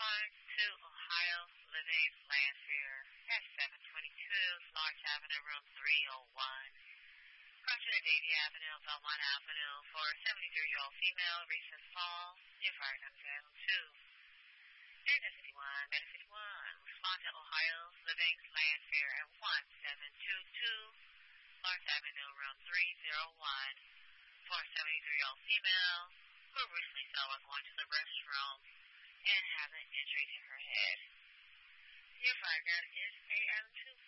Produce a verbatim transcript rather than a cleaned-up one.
Park to Ohio Living Landfair at seven twenty-two Lawrence Avenue, room three oh one. Crossing Davie Avenue, Belmont Avenue for a seventy-three-year-old female, recent fall, near fire number two. Data fifty-one, Meta fifty-one, respond to Ohio Living Landfair at one seven two two Lawrence Avenue, room three oh one for a seventy-three-year-old female who recently saw her going to the restroom and has an injury to her head. Your fire gun is A M two